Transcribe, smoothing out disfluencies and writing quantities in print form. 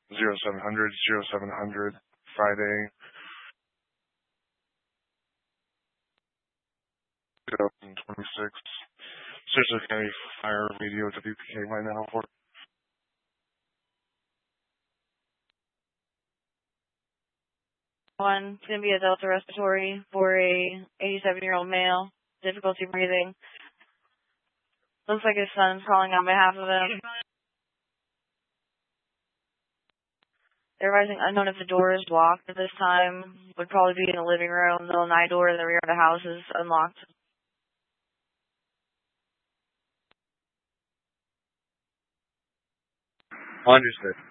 0700 Friday, 2026. Seriously County Fire Radio WPK right now for One, it's going to be a Delta respiratory for a 87-year-old male, difficulty breathing. Looks like his son's calling on behalf of him. They're advising unknown if the door is locked at this time. Would probably be in the living room. The night door in the rear of the house is unlocked. Understood.